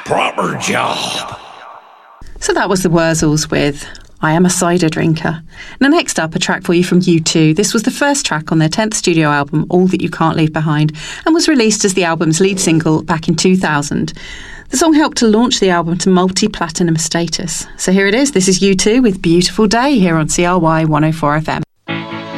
Proper job. So that was the Wurzels with I Am a Cider Drinker. Now next up, a track for you from U2. This was the first track on their 10th studio album, All That You Can't Leave Behind, and was released as the album's lead single back in 2000. The song helped to launch the album to multi-platinum status. So here it is. This is U2 with Beautiful Day here on CRY 104 FM.